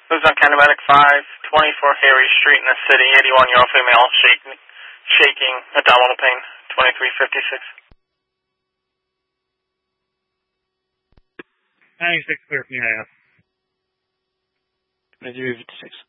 Luzon County Medic 5, 24 Harry Street in the city, 81-year-old female, shaking, abdominal pain, 2356. 96 clear from EIS. 2356.